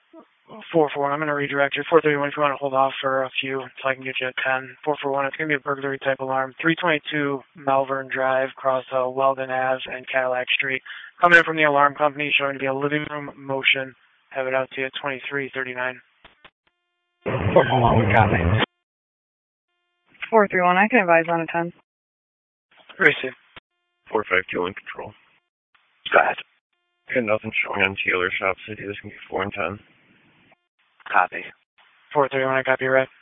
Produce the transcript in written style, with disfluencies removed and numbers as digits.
441, I'm going to redirect you. 431, if you want to hold off for a few until I can get you at 10. 441, it's going to be a burglary type alarm. 322 Malvern Drive, across Weldon Ave and Cadillac Street. Coming in from the alarm company, showing to be a living room motion. Have it out to you at 2339. 441, we got it. 431, I can advise on a 10. Receive. 452 in control. Go ahead. Okay, nothing showing on Taylor Shop City. This can be 4 and 10. Copy. 431, I copy, right?